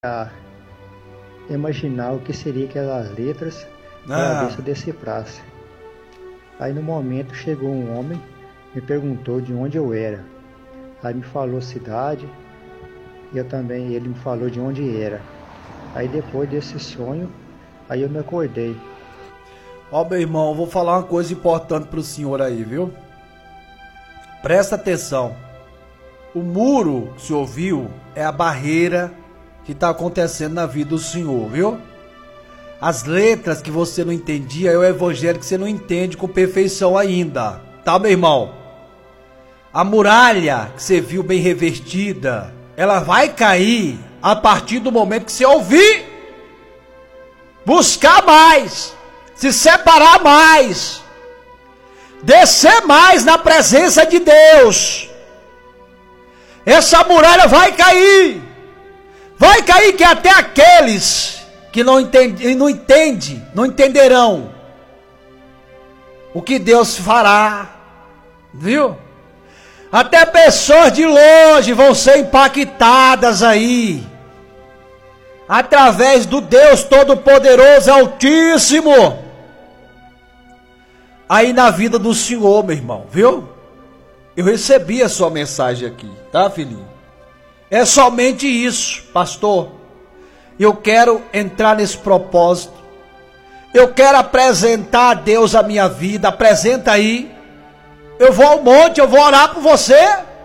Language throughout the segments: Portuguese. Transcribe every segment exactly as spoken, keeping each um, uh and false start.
a imaginar o que seria aquelas letras para Ah. ver se eu decifrasse. Aí no momento chegou um homem, me perguntou de onde eu era. Aí me falou cidade, e eu também, ele me falou de onde era. Aí depois desse sonho, aí eu me acordei. Ó, meu irmão, eu vou falar uma coisa importante pro senhor aí, viu? Presta atenção. O muro que o senhor viu é a barreira que está acontecendo na vida do senhor, viu? As letras que você não entendia é o evangelho que você não entende com perfeição ainda, tá, meu irmão? A muralha que você viu bem revestida, ela vai cair a partir do momento que você ouvir, buscar mais, se separar mais, descer mais na presença de Deus. Essa muralha vai cair. Vai cair que até aqueles que não entendem, não entende, não entenderão o que Deus fará, viu? Até pessoas de longe vão ser impactadas aí, através do Deus Todo-Poderoso Altíssimo, aí na vida do senhor, meu irmão, viu? Eu recebi a sua mensagem aqui, tá, filhinho? É somente isso, pastor. Eu quero entrar nesse propósito. Eu quero apresentar a Deus a minha vida. Apresenta aí. Eu vou ao monte, eu vou orar por você.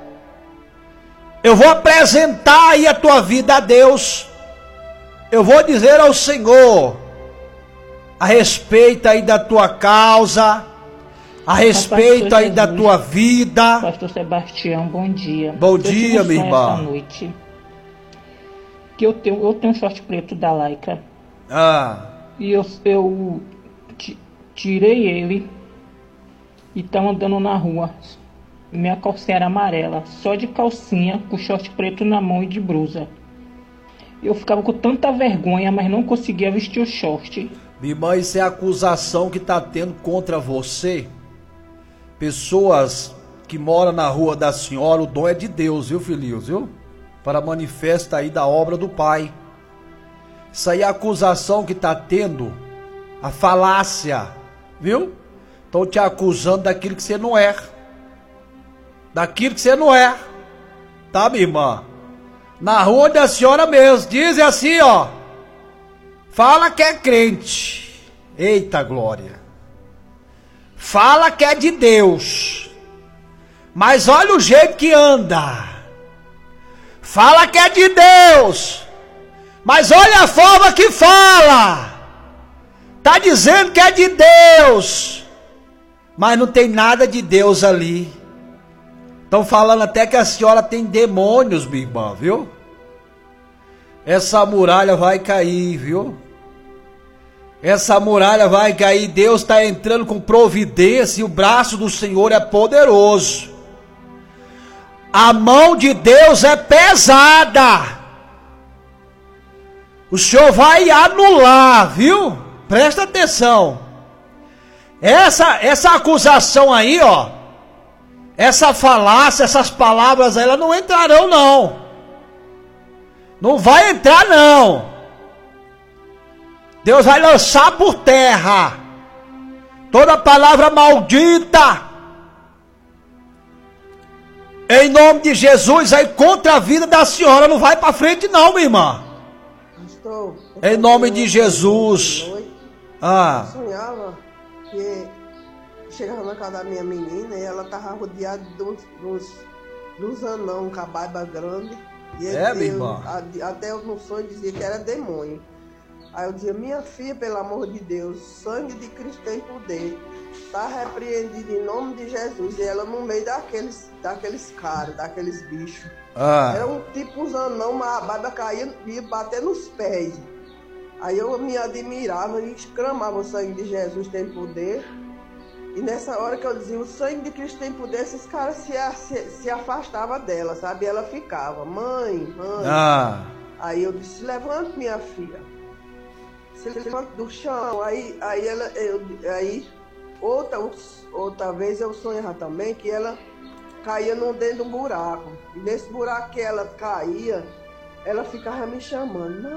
Eu vou apresentar aí a tua vida a Deus. Eu vou dizer ao Senhor a respeito aí da tua causa, a respeito aí da tua vida. Pastor Sebastião, bom dia. Bom dia, minha irmã. Essa noite, que eu tenho, eu tenho um short preto da Laika. Ah. E eu, eu t- tirei ele e tava andando na rua. Minha calcinha era amarela, só de calcinha, com short preto na mão e de blusa. Eu ficava com tanta vergonha, mas não conseguia vestir o short. Minha irmã, isso é a acusação que está tendo contra você. Pessoas que moram na rua da senhora, o dom é de Deus, viu, filhinhos, viu? Para manifesta aí da obra do Pai. Isso aí é a acusação que está tendo, a falácia, viu? Estão te acusando daquilo que você não é. Daquilo que você não é. Tá, minha irmã? Na rua da senhora mesmo, dizem assim, ó. Fala que é crente. Eita glória. Fala que é de Deus, mas olha o jeito que anda. Fala que é de Deus, mas olha a forma que fala. Tá dizendo que é de Deus, mas não tem nada de Deus ali. Estão falando até que a senhora tem demônios, minha irmã, viu? Essa muralha vai cair, viu? Essa muralha vai cair. Deus está entrando com providência e o braço do Senhor é poderoso. A mão de Deus é pesada. O Senhor vai anular, viu? Presta atenção. Essa, essa acusação aí, ó. Essa falácia, essas palavras aí, elas não entrarão não. Não vai entrar não. Deus vai lançar por terra toda palavra maldita, em nome de Jesus, aí contra a vida da senhora. Não vai para frente não, minha irmã. Pastor, em nome de Jesus. Noite, Ah. eu sonhava que chegava na casa da minha menina e ela estava rodeada dos, dos, dos anão com a barba grande. E É, eu, minha irmã. a- até eu no sonho dizia que era demônio. Aí eu dizia, minha filha, pelo amor de Deus, sangue de Cristo tem poder. Está repreendido em nome de Jesus. E ela no meio daqueles, daqueles caras, daqueles bichos. Ah. Era um tipo uns anão, mas a barba caía e ia bater nos pés. Aí eu me admirava e exclamava, o sangue de Jesus tem poder. E nessa hora que eu dizia, o sangue de Cristo tem poder, esses caras se, se, se afastavam dela, sabe? E ela ficava, mãe, mãe. Ah. Aí eu disse, levante minha filha. Se levanta do chão. Aí, aí ela, eu, aí outra, outra vez eu sonhava também que ela caía no dentro de um buraco. E nesse buraco que ela caía, ela ficava me chamando.